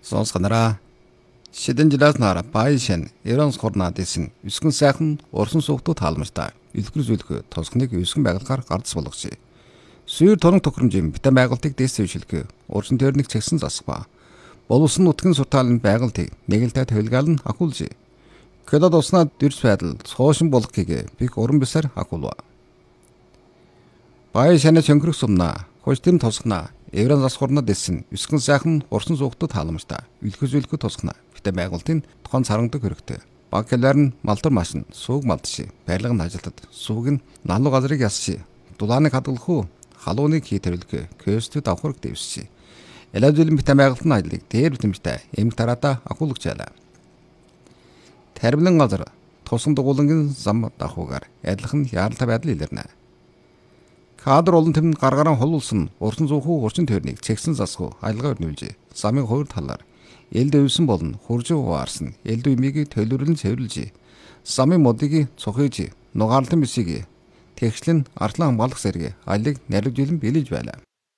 Сонсгонараа. Шидэн жилээс нара Баяшин Иранс хорнаа дэсэн өсгөн сайхан урсан суугтуу таалмартай илгэр зүйлхэ тосгоныг өсгөн байгальгаар гардс болгосон. Сүйр тоног тохиромжийн битэн байгуултыг дэс зөвшөлгөө урсан төрнийг цэгсэн засва. Боловсон нутгийн суртаалын байгуултыг нэгэлтэй тавилгаал нь ахуулжээ. Кэдад уснаа дэрс байдал цоошин болох гэгээ бих уран бисаар ахуулва. Баяшин чөнгөрөх сумнаа хожтым тосгоноо Евран засхурна дэсэн өсгөн сайхан урсан суугтуу таалмартай илгэр тосгоноо битэн байгуултын тохон сарандаг хэрэгтэй. Баглаар нь малдар машин сууг малдши барилга нь ажилтад сууг нь налуу газрыг ясши дулааныг хадгалах уу халууныг хийтэрвэлгэ кэстэд авахраг дэвсши элэвзэлэн битэн байгуултын аялыг дээр битэмжтэй эмг тараата ахуулагч байлаа. Тарбилан газар тусан дугуулангийн зам дахуугаар адилхан яаралтай байдал илэрнэ. Кадр олон тэм гаргараа холуулсан урсан зуухуу урчин төрнийг цэгсэн засгуу аялгаа өрнүүлжээ. Замын хоёр талаар элд өвсөн болон хурж хуваарсан элд үмийг төлөвлөн цэвэрлжээ. Замын модыг цухиж нугаарлан бисийг тэгшлэн артлан хамгаалах зэрэг аялыг наривжүүлэн биелэж байлаа.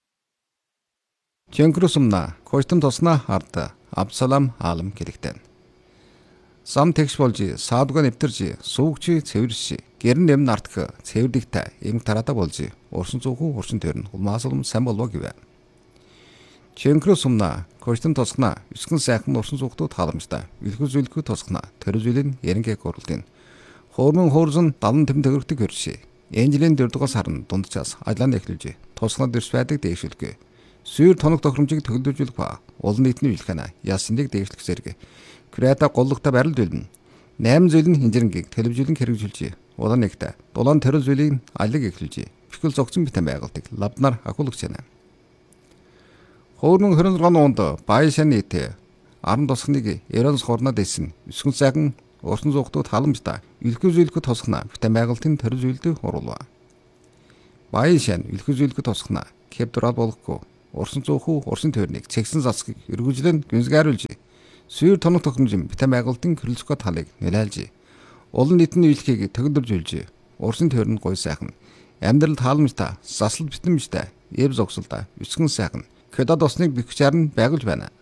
Чөнкрөсмна коштом тоснаа ард Абсалам аалам гэлэгтэн. Зам тэгш болж саадуга нэвтэрж суугч цэвэрши гэрн нэм нартх цэвэрлэгтэй эмг тараата болж урсан зуухуу урчин төрн улмаасалм сайн болов гэвэ. Чөнкрөсмна коштом тосгона өсгөн сайхан урсан зуухтуу тааламжтай илгэр зүйлхүү тосгона төрөзөлийн ярингээг оруултын хуурмын хуурзан далан тэм төгөрөгдөг хөрши энжлийн 4 дугаар сарын дундчаас аялан эхлүүлжээ. Тосгонод дэрс байдаг дэвшүүлгээ. Сүйр тоног тохиромжийг төгөлдөжүүлэх ба олон нийтний үйлхэнэ ясндыг дэвшлэх зэрэг Крета голлогтой барилд үлдэн 8 зүйлийн хинжирэнгийг телевизүүлэн хэрэгжүүлжээ. Улаан нэгтэ дулаан төрөл зүйлийн аялыг эхлүүлжээ. Бихэл зогцсон битэн байгуултыг лавднаар ахуулагч байна. Хуурмын 26 онд Баяшин нийтээ 10 тосгоныг Иранс хорноо дэсэн өсгөн сайхан урсан зуухтуу таламжтай илгэр зүйлхүү тосгоноо битэн байгуултын төрөл зүйлд оруулва. Баяшин илгэр зүйлхүү тосгоноо кэптрал болохгүй урсан зуухуу урсын төрнийг цэгсэн засгийг эргүүлжлэн гүнзгийруулжээ. Сүйр тоног тохиромжийн битэн байгуултын хөрөлцгөө талыг нөлөөлжээ. Олон нийтний үйлчлэгийг төгөлдөжүүлжээ. Урсын төрн гой сайхан амьдрал таалмжтай заслал битэмжтэй эв зогсолтой өсгөн сайхан кэдад усныг бэхжаар нь байгуулж байна.